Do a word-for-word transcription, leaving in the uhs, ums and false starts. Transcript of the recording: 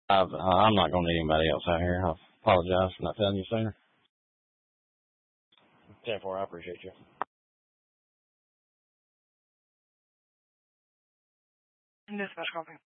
I've, I'm not going to need anybody else out here. I apologize for not telling you sooner. ten four, I appreciate you. Dispatch copy.